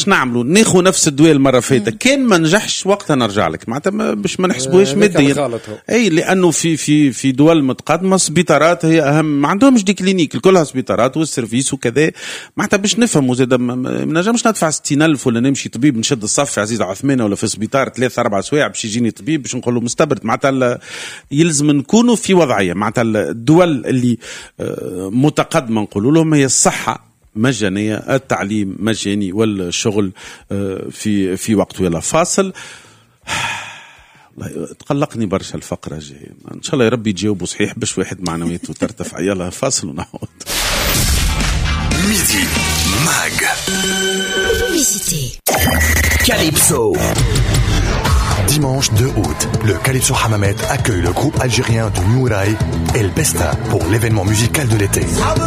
نعملوا ناخذ نفس الدواء المره فاتت كان ما نجحش وقتها نرجع لك معناتها باش ما نحسبوهاش ماديا اي لانه في دول متقدمه السبيطارات هي اهم ما عندهمش دي كلينيك كلها سبيطارات والسيرفيس وكذا معناتها باش نفهموا زاد ما نجمش ندفع 60,000 ولا نمشي طبيب نشد الصف في عزيز عثمانه ولا في سبيطار 3-4 سوايع باش يجيني طبيب باش نقول له مستبرد معناتها يلزم نكونوا في وضعيه معناتها الدول اللي متقدمه نقولوا لهم هي الصحه مجانية التعليم مجاني والشغل في وقت ولا فاصل. تقلقني برشا الفقرة جاي إن شاء الله يا ربي يجاوبوا صحيح باش واحد معنوياته ترتفع. يلا فاصل ونعود. ميدي ماغ Calypso. Dimanche 2 août, le Calypso Hammamet accueille le groupe algérien de New Rai, El Besta, pour l'événement musical de l'été.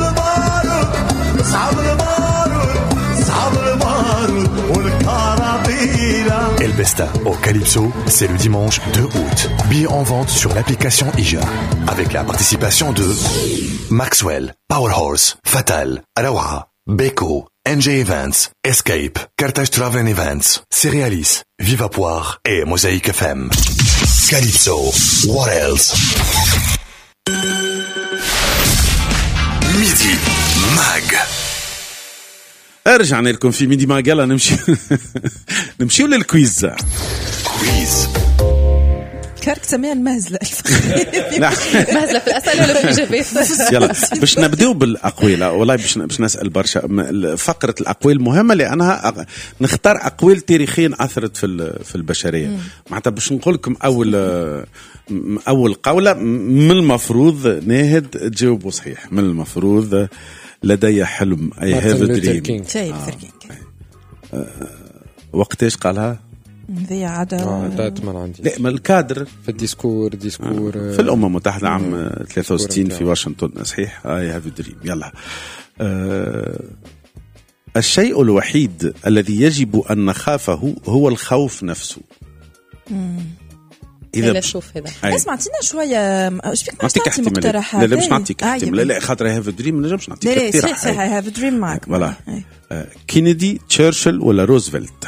El Besta au Calypso, c'est le dimanche 2 août. Billets en vente sur l'application IJA. Avec la participation de Maxwell, Powerhorse, Fatal, Arawa, Beko, NJ Events, Escape, Carthage Travel Events, Cerealis, Vivapoire et Mosaic FM. Calypso, what else? Midi Mag. رجعنا لكم في ميدي ماغ. يلا نمشيو للكويز. كويز كارك سميها المهزلة. مهزلة في الأسئلة ولا في الإجابات؟ يلا باش نبدأ بالأقوال. والله باش نسأل برشا. فقرة الأقوال مهمة لأنها نختار أقوال تاريخيا أثرت في البشرية. معناتها باش نقول لكم أول قولة من المفروض ناهد تجاوبوا صحيح. من المفروض لدي حلم I have a dream. وقتاش قالها؟ ذي عادة ما عندي. لا ما الكادر في الديسكور في الأمم المتحدة عام 63 في واشنطن. صحيح I have a dream. يلا الشيء الوحيد الذي يجب أن نخافه هو الخوف نفسه. إذا شوف هذا اسمع عطينا شوية نعطيك احتمال. لا مش نعطيك احتمال. لا خاطر هاف دريم ما نجمش نعطيك اقتراح. لا صحيح هاف دريم معك. فوالا كينيدي تشرشل ولا روزفلت؟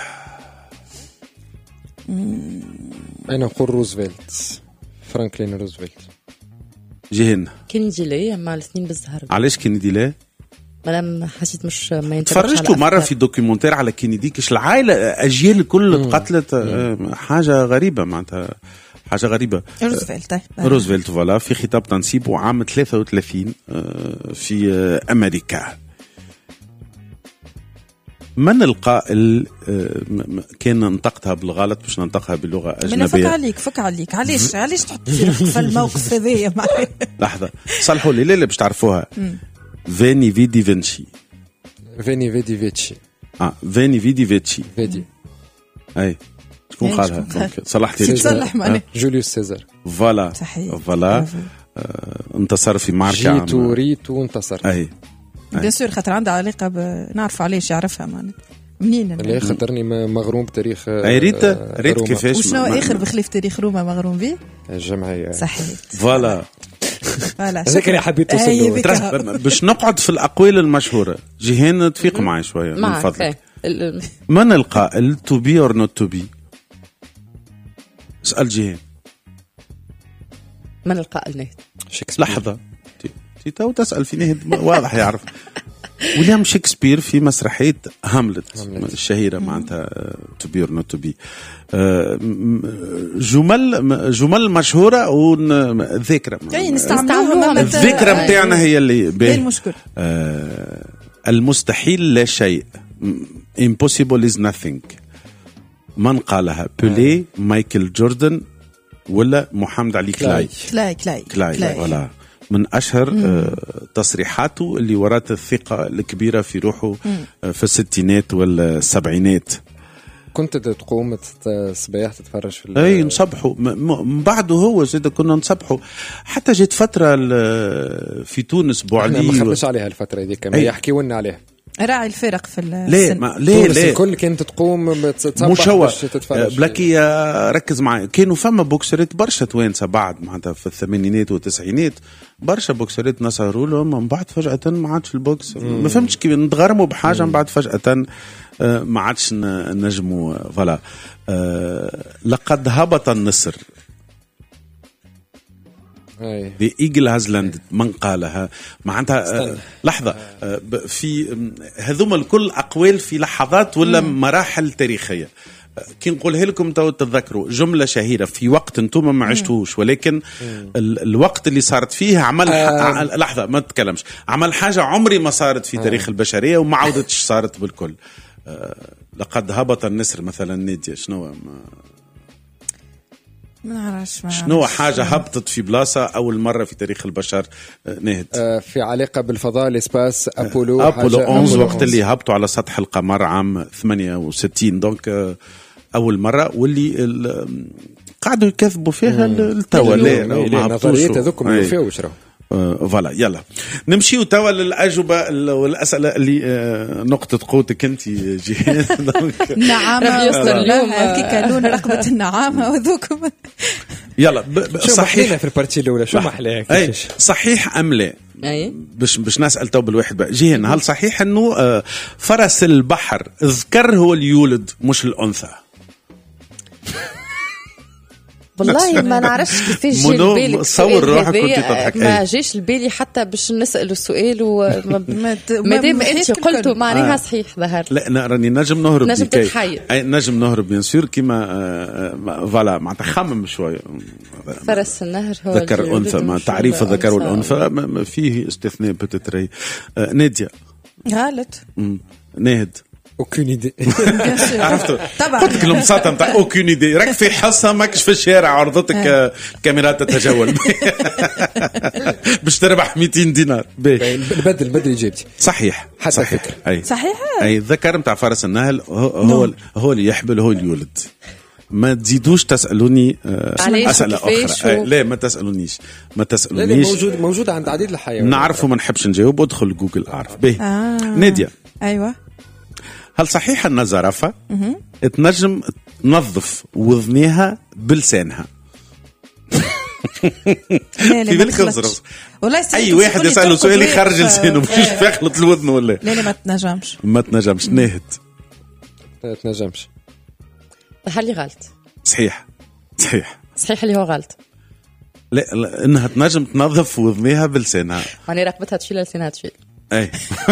أنا نقول روزفلت. فرانكلين روزفلت. جهنة كينيدي ليه مع الاثنين بالزهر. علاش كينيدي ليه؟ ما حسيت مش ما ينتبهش. تفرجتوا مرة في دوكيومنتير على كينيدي كش العائلة أجيال كل قتلت حاجة غريبة معناتها حاجة غريبة. روزفلت فوالا في خطاب تنصيبه عام 33 في أمريكا. من القائل كان ننطقها بالغلط باش ننطقها باللغة أجنبية؟ من فك عليك علاش تحط في الموقف هذايا معي؟ لحظة صلحوا لي لا باش تعرفوها. فيني فيدي فينشي. فيني فيدي فيتشي. فيني فيدي فيتشي. فيدي. أي شكون قالها؟ صلحتي لي. صلح ماني. جوليوس سيزار. فوالا. فوالا. انتصر في معركة. ريتو انتصر. أي. بيان سور خاطر عندها علاقة نعرف علاش يعرفها معناتها. منين اللي خاطرني مغروم بتاريخ ريت كيفاش وشنو آخر بخلاف تاريخ روما مغروم به؟ الجمعية. صحيح. فوالا. هذاك اللي حبيت توصل باش نقعد في الأقوال المشهورة. جيهان تفيق معي شوية من فضلك. من القائل to be or not to be؟ اسأل جيهان. من القائل نهد؟ لحظة تو تسأل في نهد واضح يعرف. ويليام شكسبير في مسرحية هاملت الشهيرة معناتها to be or not to be. جمل مشهورة وذكرى نستعملوها. الذكرى بتاعنا هي اللي المشكل. المستحيل لا شيء impossible is nothing. من قالها؟ بيلي، مايكل جوردن ولا محمد علي كلاي؟ كلاي ولا من أشهر تصريحاته اللي ورات الثقة الكبيرة في روحه في الستينات والسبعينات. كنت تقوم صباح تتفرج في اي نصبحوا من بعده هو زاد كنا نصبحوا. حتى جت فترة في تونس بوعلي ما خبش عليها الفترة دي كمان يحكيوا لنا عليها. راعي الفرق في ليه ليه الكل كانت تقوم تصبح باش تتفرج. بلاكي ركز معي، كانوا فما بوكسرات برشا توانسه بعد معناتها في الثمانينات والتسعينات، برشا بوكسرات نصروا لهم من بعد فجأة ما عادش البوكس. ما فهمتش كيف نتغرموا بحاجة من بعد فجأة ما عادش نجموا. فوالا لقد هبط النسر بإيجل هازلاند. من قالها معناتها لحظة في هذوما الكل أقوال في لحظات ولا مراحل تاريخية. كي نقولها لكم تو تتذكروا جملة شهيرة في وقت انتم ما عشتوش، ولكن الوقت اللي صارت فيه عمل لحظة ما تتكلمش، عمل حاجة عمري ما صارت في تاريخ البشرية وما عودتش صارت بالكل. لقد هبط النسر مثلا. نادية شنو ما نعرفش شنو حاجة هبطت في بلاصة أول مرة في تاريخ البشر؟ ناهد في علاقة بالفضاء الإسباس أبولو 11 وقت اللي هبطوا على سطح القمر عام 68. دونك أول مرة واللي قاعدوا يكذبوا فيها التوا. نظريات هذوكم يوفيوش راهو. فوالا يلا نمشيو توا للأجوبة والأسئلة اللي نقطة قوتك أنت جيهان. النعامة كيكا لون رقبة النعامة وذوكم. يلا صحيح في البارتي الأولى شو محلاك صحيح أم لا؟ باش نسأل تو بالواحد بقى. جيهان هل صحيح أنه فرس البحر الذكر هو اللي يولد مش الأنثى؟ والله ما نعرفش كيفاش جا لبالك صور روحك كنت تضحك. ما جاش لبالي حتى باش نسأل السؤال ما دام انت قلته معناها صحيح ظهر. لا راني نجم نهرب، نجم تتحير، نجم نهرب بيان سور كيما فوالا معناتها خمم شويه. فرس النهر هو ذكر انثى، ما تعريف الذكر والانثى فيه استثناء بتتري. نادية غلط. ناهد اوكين ايدي. عرفتوا طبعا قلت لكم ببساطه نتاع اوكين ايدي. راك في حصه ماكش في الشارع عرضتك كاميرات تتجول باش تربح 200 دينار. بدل اجابتي صحيح. صحيح اي الذكر نتاع فرس النهل هو اللي يحبل هو اللي يولد. ما تزيدوش تسألوني أسئلة أخرى. لا ما تسألونيش. موجود عند عديد الحيوانات. نعرف وما نحبش نجاوب. ادخل جوجل أعرف به. نادية أيوة هل صحيح أن الزرافة تنجم تنظف وذنيها بلسانها؟ في بالك الزرافة أي واحد يسأله سؤال يخرج لسانه مش يخلط الوذن ولا لا ما تنجمش. ناهد تنجمش. هل غلط؟ صحيح اللي هو غلط. لا انها تنجم تنظف وذنيها بلسانها، يعني رقبتها تشيل لسانها تشيل. اي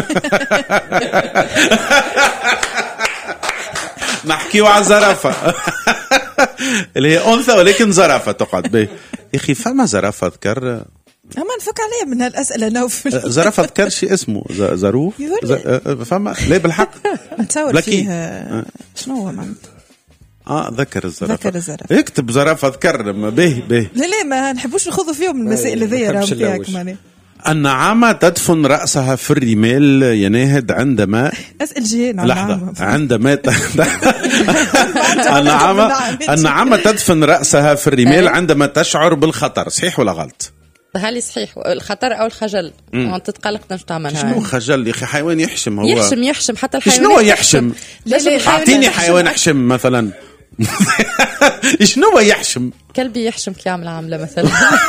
نحكيو على الزرافة اللي هي أنثى ولكن زرافة تقعد به. يا أخي فما زرافة ذكر أما نفك عليه من هالأسئلة نوفل. زرافة ذكر شيء اسمه زروف فما لا بالحق نتصور فيه شنو هو معناتها ذكر الزرافة. اكتب زرافة ذكر به. لا ما نحبوش نخوضوا فيهم المسائل ذي راهم فيها كمان. النعامة تدفن رأسها في الرمال يناهد عندما أسأل جيهان لحظة عندما النعامة تدفن رأسها في الرمال عندما تشعر بالخطر. صحيح ولا غلط؟ هل صحيح الخطر أو الخجل تتقلق نش تعملها؟ شنو خجل يا أخي؟ حيوان يحشم هو يحشم حتى الحيوان. شنو يحشم؟ أعطيني حيوان يحشم مثلا. شنو يحشم؟ كلبي يحشم كي يعمل عاملة مثلا.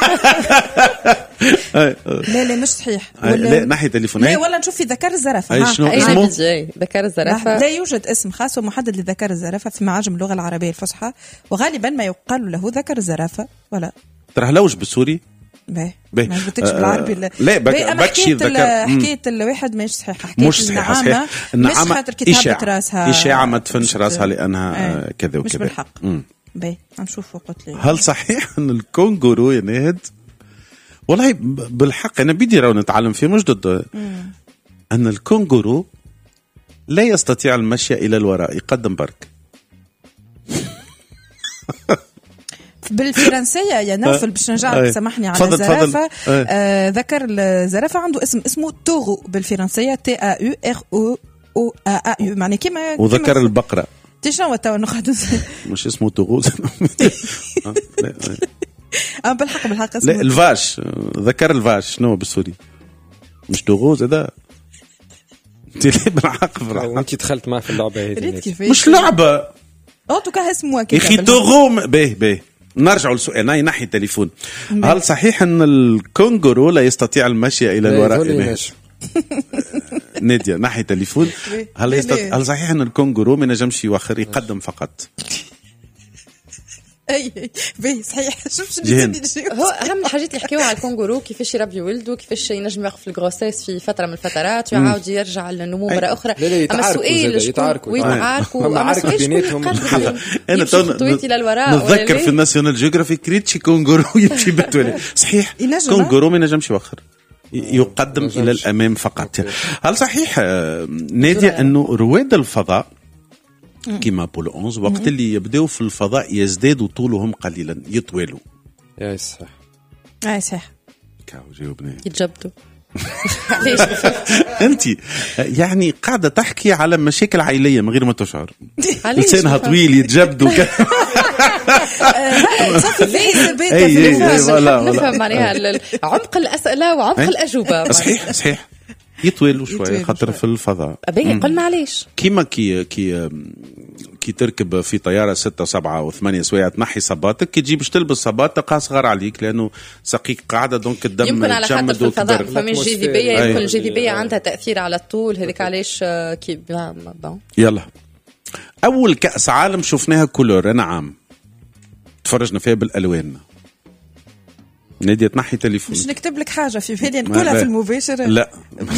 لا مش صحيح. لا ناحية تليفونات. لا ولا نشوف في ذكر الزرافة. شنو اسمه؟ ذكر الزرافة. لا يوجد اسم خاص ومحدد لذكر الزرافة في معاجم اللغة العربية الفصحى، وغالبا ما يقال له ذكر الزرافة. ولا ترى لوش بالسوري؟ ما قلتش بالعربي. لا بكشي ذكر. حكاية الواحد مش صحيح. مش صحيح. النعامة مش كتابة راسها إشاعة ما تفنش راسها لأنها كذا وكذا. مش بالحق. نشوف قلت لي هل صحيح أن الكونغورو ينهد؟ والله بالحق أنا بدي راو نتعلم فيه مش ضد أن الكونغورو لا يستطيع المشي إلى الوراء يقدم برك. بالفرنسية يا نوفل باش نرجع سامحني على الزرافة. ذكر الزرافة عنده اسمه توغو بالفرنسية TAURO معني كيما وذكر البقرة شنو تو نقعد مش اسمه توغوز. بالحق اسمه لا الفاش. ذكر الفاش شنو بالسوري؟ مش توغوز هذا. بالعقل وانت دخلت معه في اللعبه هذه مش لعبه ان توكا اسمها كده اخي توغو باهي نرجع للسؤال نحي تليفون هل صحيح ان الكونغورو لا يستطيع المشي الى الوراء نادية نحي تليفون هل صحيح ان الكونغورو ما ينجمش يوخر يقدم فقط اي باهي صحيح شوف هو اهم الحاجات اللي يحكيوها على الكونغورو كيفاش يربي ولده كيفاش ينجم يوقف في الغروسيس في فتره من الفترات ويعاود يرجع للنمو مره اخرى اما السؤال يتعاركوا اما بيناتهم انا نتذكر في الناسيونال جيوغرافي كريتشي كونغورو يمشي بالتوالي صحيح كونغورو ما ينجمش يوخر يقدم الى الامام فقط هل صحيح نادية انه رواد الفضاء كما بولو 11 وقت اللي يبدأوا في الفضاء يزدادوا طولهم قليلا يطولوا يا صح كاو جاوبني يتجبدوا انت يعني قاعده تحكي على مشاكل عائليه من غير ما تشعر لسانها طويل يتجبدوا نفهم معناها عمق الاسئله وعمق الاجوبه صحيح يطولوا شويه خاطر في الفضاء قلنا علاش كيما كي تركب في طياره 6 و7 و8 سوايع تنحي صباتك كي تجي باش تلبس صبات تلقى صغار عليك لانه سقيك قاعده دونك الدم يمكن على خاطر في الفضاء فما الجاذبيه يمكن الجاذبيه عندها تاثير على الطول هذيك علاش كي يلا اول كاس عالم شفناها كولور انا عام تفرجنا فيها بالالوان نادية تنحي تليفون مش نكتب لك حاجة في بالي نقولها في المباشر لا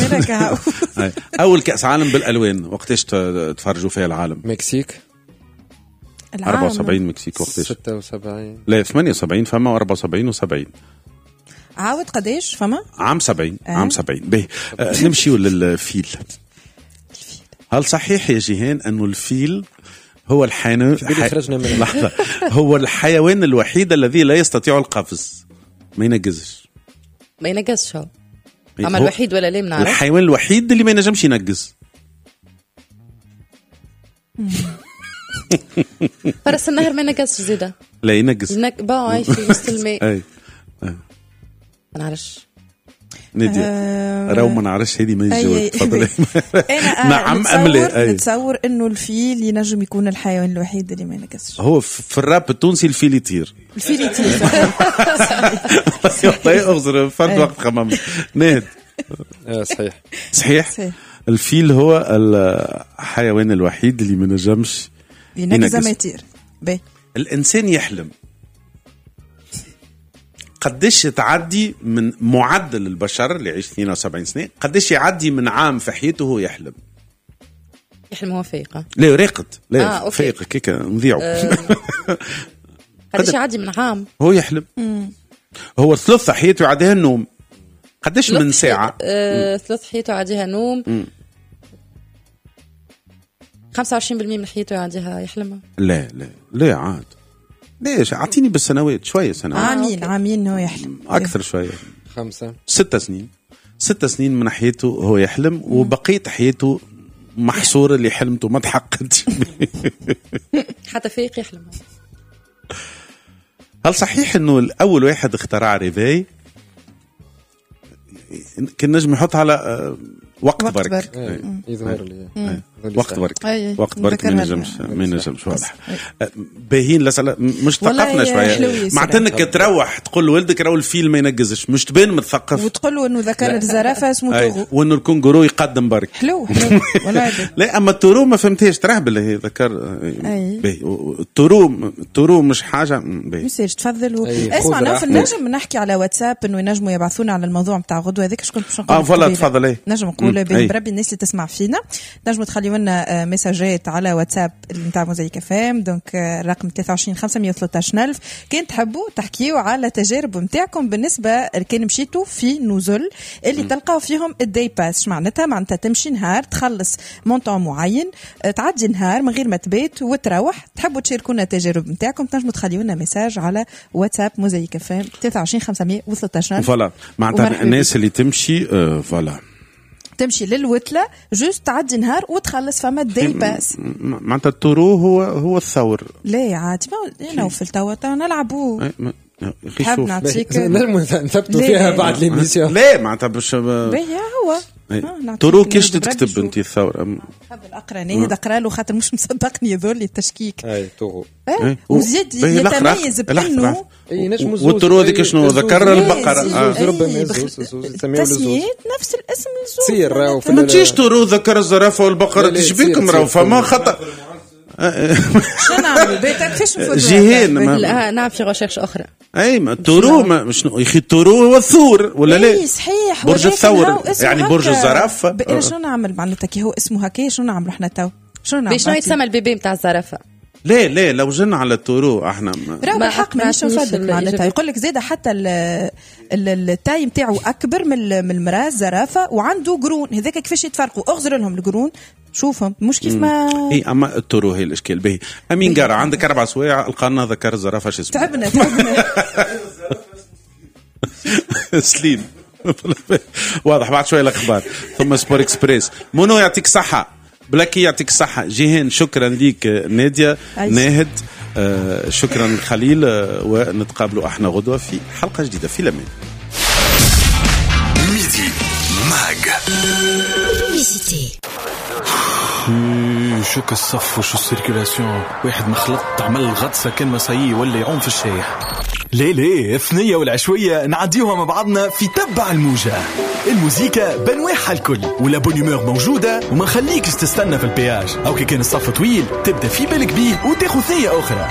أول كأس عالم بالألوان وقتاش تفرجوا فيها العالم مكسيك 74 مكسيك وقتاش 76 لا 78 فما و74 و70 عاود قداش فما عام 70 عام 70 باهي نمشيوا للفيل هل صحيح يا جيهان أنه الفيل هو الحيوان لحظة هو الحيوان الوحيد الذي لا يستطيع القفز ما ينجزش هو اما الوحيد ولا ليه منعرف الحيوان الوحيد اللي ما ينجمش ينجز فرس النهر ما ينجزش زيادة لا ينجز باعي في وسط الماء ما نعرفش نادية راهو ما نعرفش هذه ما يجاوب تفضلي نعم ام لا نتصور انه الفيل ينجم يكون الحيوان الوحيد اللي ما ينقصش هو في الراب التونسي الفيل يطير اغزر فرد وقت خمام ناد صحيح الفيل هو الحيوان الوحيد اللي ما نجمش ينقز ما يطير الانسان يحلم قديش تعدي من معدل البشر اللي يعيش 72 سنة قديش يعدي من عام في حياته هو يحلم هو فايقة لا راقد لا فايقة كيكا نضيعه قديش يعدي من عام هو يحلم هو ثلث حياته يعديها النوم قديش من ساعة ثلث حياته يعديها نوم 25% من حياته يعديها يحلمها لا عاد ليش اعطيني بالسنوات شويه سنوات عامين هو يحلم اكثر شويه 5 6 سنين 6 سنين من حياته هو يحلم وبقيه حياته محصور اللي حلمته ما تحققش حتى فيق يحلم هل صحيح انه اول واحد اخترع ريفاي كان نجم يحط على وقت برك يظهر لي وقت برك ما نجمش واضح باهين لسه مش ثقفنا شويه معناتها انك تروح تقول لولدك راهو الفيل ما ينجزش مش تبان متثقف وتقول له انه ذكر الزرافه اسمه توغو وانه الكونغورو يقدم برك حلو لا اما التورو ما فهمتهاش ترهبل هي ذكر التورو مش حاجه مساج تفضل اسمع نوف نجم نحكي على واتساب انه ينجموا يبعثونا على الموضوع نتاع غدوه هذيك شكون باش نقول فوالا تفضل نجم نقول بربي الناس اللي تسمع فينا نجموا تخليوا لنا مساجات على واتساب نتاع موزايك فام دونك الرقم 23 513 1000 كان تحبوا تحكيوا على تجارب نتاعكم بالنسبه كان مشيتوا في نزل اللي تلقاو فيهم الداي باس معناتها تمشي نهار تخلص مونطون معين تعدي نهار من غير ما تبيت وتروح تحبوا تشاركونا التجارب نتاعكم تنجموا تخليوا لنا مساج على واتساب موزايك فام 23 513 فوالا معناتها الناس اللي تمشي فوالا تمشي للوتلة جوست تعدي نهار وتخلص فما داي باس معناتها التورو هو الثور لا عادي ما انا وفي التوا نلعبوا حاب نعطيك نثبتوا فيها بعد ليميسيون. لا معناتها باش باهي هو تورو كيش تكتب انت الثوره؟ حاب الاقرا هذا اقرا له خاطر مش مصدقني يذول التشكيك. اي تورو وزيد يتميز بانه والتورو هذيك شنو ذكر البقره تسميات نفس الاسم الزوز. ما تجيش تورو ذكر الزرافه والبقره تشبيكم راهو فما خطا. شنو نعمل بيتك فيش نفوت جيهين لا نعم في غشاش اخرى. اي ما التورو شنو يا اخي التورو هو الثور ولا لا؟ اي صحيح برج الثور يعني برج الزرافه. انا شنو نعمل معناتها كي هو اسمه هكا شنو نعمل احنا تو شنو نعمل شنو يتسمى البيبي نتاع الزرافه؟ لا لو جينا على التورو احنا راه بالحق مانيش نصدق معناتها يقول لك زيد حتى التاي نتاعو اكبر من المراه الزرافه وعنده قرون هذاك كيفاش يتفرقوا اغزر لهم القرون شوفهم مش كيف ما اي اما التورو هي الاشكال به. امين قارع عندك 4 سوايع لقانا ذكر الزرافه شو اسمه تعبنا سليم واضح. بعد شويه الاخبار ثم سبور اكسبريس. منو يعطيك صحه بلاكي يعطيك الصحة. جيهان شكرا ليك. نادية ناهد شكرا خليل ونتقابلوا احنا غدوة في حلقة جديدة في لمين ميدي ماج. شو كالصف وشو السيركولاسيون واحد مخلط عمل الغطسة كان مسايي ولا يعوم في الشايح. ليه الثنية والعشوية نعديوها مع بعضنا في تبع الموجة. الموزيكا بنواعها الكل ولا بونيمور موجودة وما خليكش تستنى في البياج أو كي كان الصف طويل تبدأ في بالك بيه وتاخذ ثنية أخرى.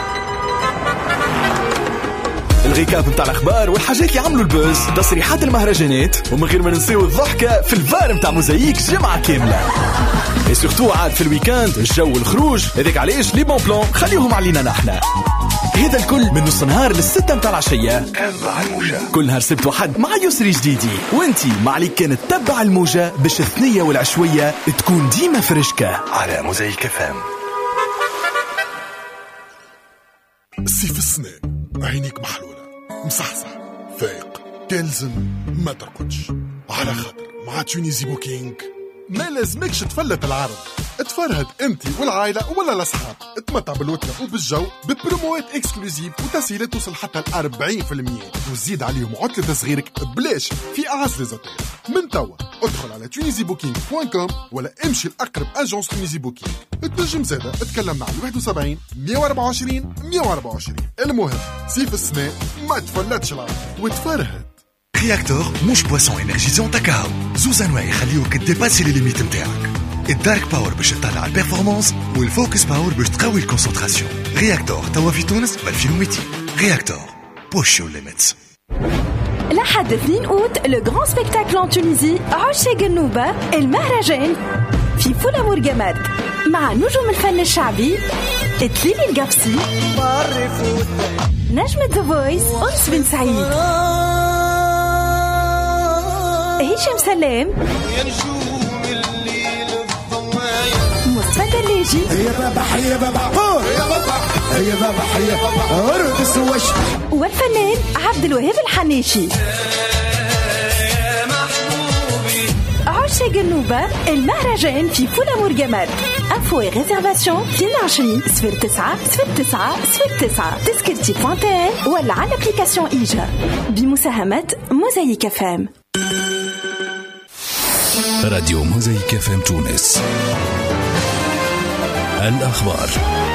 الريكاب متاع الأخبار والحاجات اللي عملوا البوز تصريحات المهرجانات ومن غير ما ننسيو الضحكة في الفار متاع موزايك جمعة كاملة. اي سورتو عاد في الويكاند الجو والخروج هذاك علاش لي بون بلون خليهم علينا نحنا. هذا الكل من نص نهار للستة متاع العشية. تبع الموجة كل نهار سبت وحد مع يسري جديدي وانتي ما عليك كانت تتبع الموجة باش الثنية والعشوية تكون ديما فرشكة على موزايك FM. سيف السنان عينيك محلولة مصحصح فايق تلزم ما ترقدش على خاطر مع تونيزي بوكينج ما لازمكش تفلت العرض. اتفرهد انت والعائلة ولا الاصحاب اتمتع بالوترة وبالجو ببروموات اكسكلوزيف وتسهيلات توصل حتى 40% وزيد عليهم عطلة تصغيرك بلاش في اعز ليزوتيل. من توا ادخل على tunisiebooking.com ولا امشي لأقرب اجونس تونيزي بوكينج. تنجم زادة اتكلمنا على 71 124 124. المهم سيف السنة ما تفلتش العرض وتفرهد. رياكتور موش بواسون انرجيزون تاكاو زوز انواع يخليوك تديباسي لي ليميت نتاعك. الدارك باور باش تطلع البيرفورمانس والفوكس باور باش تقوي الكونسنتراسيون. رياكتور توا في تونس ب 2200. رياكتور بوش يور ليميتس. لحد 2 أوت لو غران سبيكتاكل ان تونيزي عشاق النوبة المهرجان في فولامور جماد مع نجوم الفن الشعبي تليلي القفصي نجمة ذا فويس أنس بن سعيد هشام سلام مصطفى دلاجي والفنان عبد الوهاب الحناشي. عشاق النوبة المهرجان في فولامور جمال. انفو ريزرفاسيون 22 09 09 09 تذكرتي بوانتين ولا على الابليكاسيون إيجا بمساهمة موزايك FM. راديو موزايك FM تونس. الأخبار.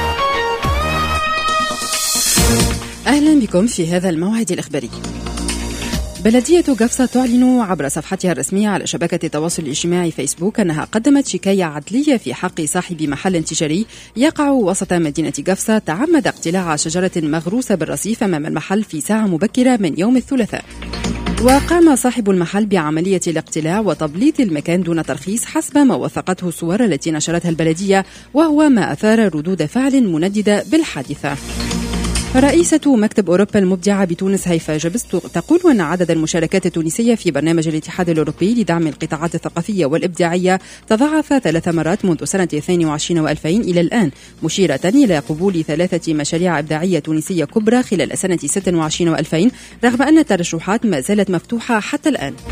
أهلا بكم في هذا الموعد الإخباري. بلدية قفصة تعلن عبر صفحتها الرسمية على شبكة التواصل الاجتماعي فيسبوك أنها قدمت شكاية عدلية في حق صاحب محل تجاري يقع وسط مدينة قفصة تعمد اقتلاع شجرة مغروسة بالرصيف أمام المحل في ساعة مبكرة من يوم الثلاثاء. وقام صاحب المحل بعملية الاقتلاع وتبليط المكان دون ترخيص حسب ما وثقته الصور التي نشرتها البلدية، وهو ما أثار ردود فعل منددة بالحادثة. رئيسة مكتب أوروبا المبدعة بتونس هيفا جبس تقول أن عدد المشاركات التونسية في برنامج الاتحاد الأوروبي لدعم القطاعات الثقافية والإبداعية تضاعف 3 مرات منذ سنة 22 و2000 إلى الآن، مشيرة إلى قبول 3 مشاريع إبداعية تونسية كبرى خلال سنة 26 و2000 رغم أن الترشحات ما زالت مفتوحة حتى الآن.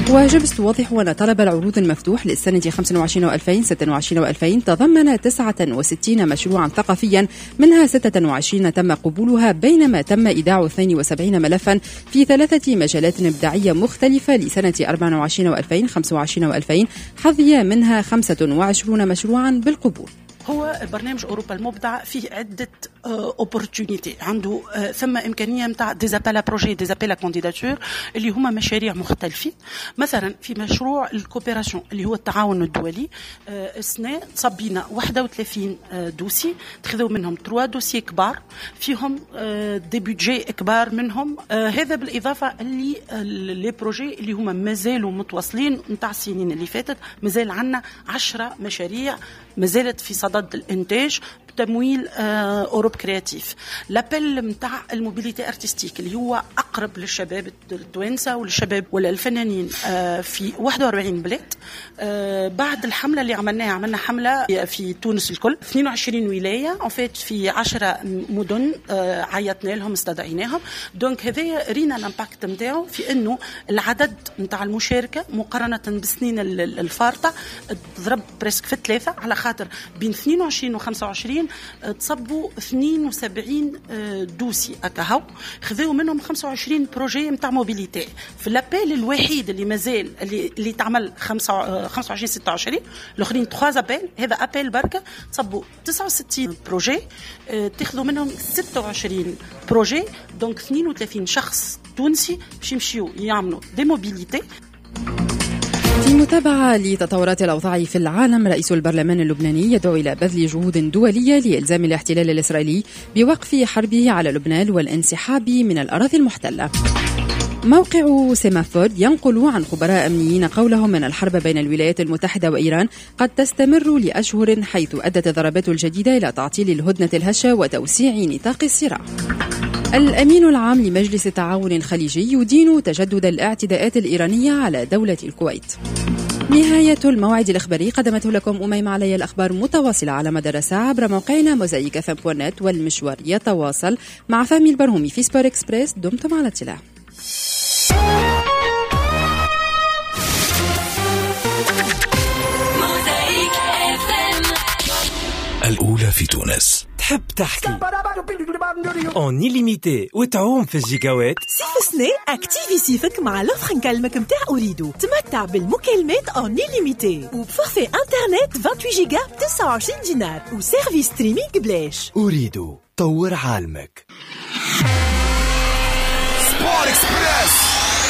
وجبس توضح أن طلب العروض المفتوح للسنة 25 و2000 26 و2000 تضمن 69 مشروعا ثقافيا، منها 26 تم قبولها، بينما تم إيداع 72 ملفا في 3 مجالات إبداعية مختلفة لسنة 24 و2000 25 و2000 حظي منها 25 مشروعا بالقبول. هو برنامج أوروبا المبدع فيه عدة اوبورتونيتي، عنده ثم إمكانية متاع ديزابيلا بروجي ديزابيلا كانديداتور اللي هما مشاريع مختلفين. مثلا في مشروع الكوبيراسيون اللي هو التعاون الدولي، السنة صبينا 31 دوسي، تخذوا منهم 3 دوسي كبار فيهم دي بودجي كبار منهم، هذا بالإضافة اللي بروجي اللي هما مازالوا متواصلين متاع السنين اللي فاتت. مازال عنا 10 مشاريع مازالت في صدد الانتاج بتمويل اوروب كرياتيف. لابيل متاع الموبيليتي ارتستيك اللي هو اقرب للشباب التوانسه وللشباب ولا الفنانين في 41 بلاد. بعد الحمله اللي عملنا حمله في تونس الكل 22 ولايه انفيت في 10 مدن، عيطنا لهم استدعيناهم. دونك هذا رينا الامباكت نتاعو في انه العدد نتاع المشاركه مقارنه بالسنين الفارطه ضرب بريسك في 3، على خاطر بين 22 و 25 تصبوا 72 دوسي اكاهو، خذوا منهم 25 بروجي نتاع موبيليتي. في الابيل الوحيد اللي مازال اللي تعمل 25 26 الاخرين 3 ابيل، هذا ابيل بركه تصبوا 69 بروجي، تاخذوا منهم 26 بروجي. دونك 32 شخص تونسي باش يمشيو يعملوا دي موبيليتي. في متابعة لتطورات الأوضاع في العالم، رئيس البرلمان اللبناني يدعو إلى بذل جهود دولية لإلزام الاحتلال الإسرائيلي بوقف حربه على لبنان والانسحاب من الأراضي المحتلة. موقع سيمافورد ينقل عن خبراء أمنيين قولهم أن الحرب بين الولايات المتحدة وإيران قد تستمر لأشهر، حيث أدت الضربات الجديدة إلى تعطيل الهدنة الهشة وتوسيع نطاق الصراع. الأمين العام لمجلس التعاون الخليجي يدين تجدد الاعتداءات الإيرانية على دولة الكويت. نهاية الموعد الإخباري قدمته لكم أميمة علي. الأخبار متواصلة على مدار الساعة عبر موقعنا موزايك FM.net، والمشوار يتواصل مع فهمي البرهومي في سبور إكسبريس. دمتم على اطلاع. الأولى في تونس. تحب تحكي اون إليميتي وتعوم في الجيجاوات؟ سيف سني اكتيفي سيفك مع لوفر نكلمك متاع أريدو. تمتع بالمكالمات اون إليميتي وبفورفي انترنت 28 جيجا ب 29 دينار وسيرفيس ستريمينغ بلاش. أريدو طور عالمك. سبور إكسبريس.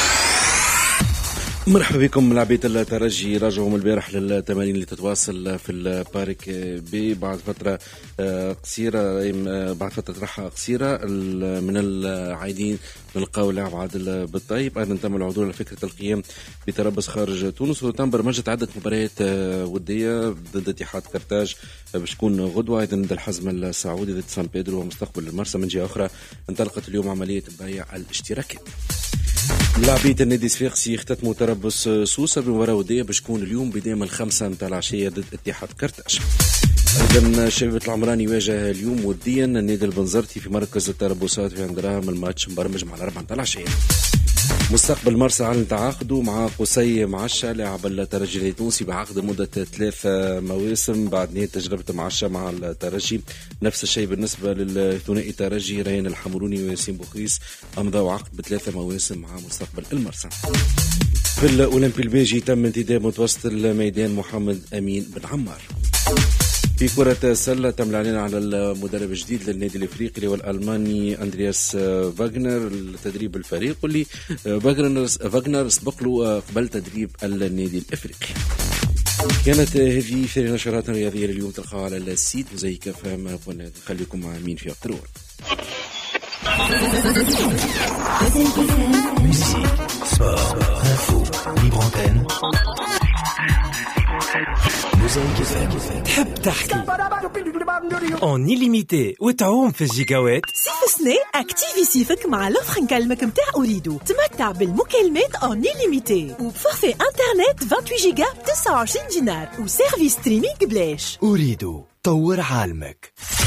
مرحبا بكم. لاعبية الترجي راجعوا من البارح للتمارين اللي تتواصل في البارك بي بعد فترة قصيرة، بعد فترة راحة قصيرة من العايدين نلقاو اللاعب عادل بالطيب. أيضا تم العدول على فكرة القيام بتربص خارج تونس، وتم برمجة عدة مباريات ودية ضد اتحاد قرطاج باش تكون غدوة، أيضا ضد الحزم السعودي ضد سان بيدرو ومستقبل المرسى. من جهة أخرى انطلقت اليوم عملية بيع الاشتراكات. لاعبية النادي الصفاقسي يختتموا تربص سوسة بمباراة ودية باش تكون اليوم بداية 5 متاع العشية ضد اتحاد قرطاج. ايضا شبيبة العمراني يواجه اليوم وديا النادي البنزرتي في مركز التربصات في عندراهم. الماتش مبرمج مع 4 متاع العشية. مستقبل مرسى اعلن تعاقده مع قصي معشة لاعب الترجي التونسي بعقد مدة 3 مواسم بعد نهاية تجربة معشة مع الترجي. نفس الشيء بالنسبة للثنائي الترجي ريان الحمروني وياسين بوخريس، أمضوا عقد ب3 مواسم مع مستقبل المرسى. في الأولمبي البيجي تم انتداب متوسط الميدان محمد أمين بن عمار. في كرة السلة تم الإعلان على المدرب الجديد للنادي الإفريقي اللي هو الألماني أندرياس فاغنر لتدريب الفريق، واللي فاغنر سبق له قبل تدريب النادي الإفريقي. كانت هذه ثاني نشرات رياضية لليوم، تلقاها على السيت موزايك FM. خليكم مع مين في وقت الأول. تحب تحكي اون إليميتي وتعوم في الجيجاوات؟ سيف سني اكتيفي سيفك مع لوفر نكلمك متاع أريدو. تمتع بالمكالمات اون إليميتي وبفورفي انترنت 28 جيجا ب 29 دينار وسيرفيس ستريمينغ بلاش. أريدو طور عالمك.